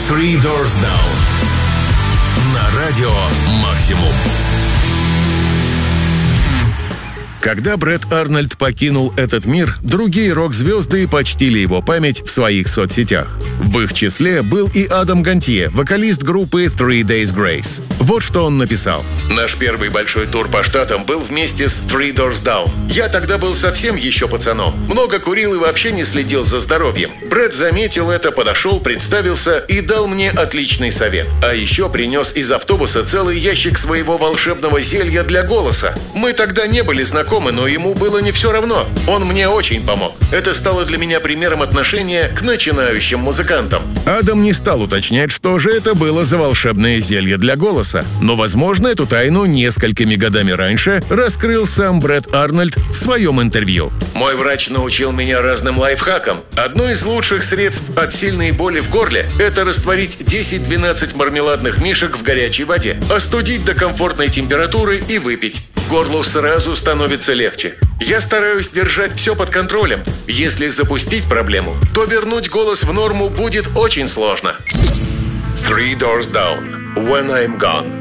Three Doors Down на радио «Максимум». Когда Брэд Арнольд покинул этот мир, другие рок-звезды почтили его память в своих соцсетях. В их числе был и Адам Гантье, вокалист группы Three Days Grace. Вот что он написал. «Наш первый большой тур по штатам был вместе с Three Doors Down. Я тогда был совсем еще пацаном. Много курил и вообще не следил за здоровьем. Брэд заметил это, подошел, представился и дал мне отличный совет. А еще принес из автобуса целый ящик своего волшебного зелья для голоса. Мы тогда не были знакомы, но ему было не все равно. Он мне очень помог. Это стало для меня примером отношения к начинающим музыкантам». Адам не стал уточнять, что же это было за волшебное зелье для голоса. Но, возможно, эту тайну несколькими годами раньше раскрыл сам Брэд Арнольд в своем интервью. «Мой врач научил меня разным лайфхакам. Одно из лучших средств от сильной боли в горле – это растворить 10-12 мармеладных мишек в горячей воде, остудить до комфортной температуры и выпить. Горлу сразу становится легче. Я стараюсь держать все под контролем. Если запустить проблему, то вернуть голос в норму будет очень сложно». Three Doors Down. When I'm Gone.